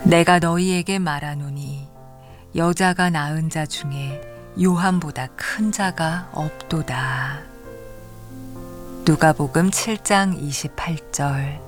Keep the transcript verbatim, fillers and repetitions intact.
내가 너희에게 말하노니 여자가 낳은 자 중에 요한보다 큰 자가 없도다. 누가복음 칠 장 이십팔 절.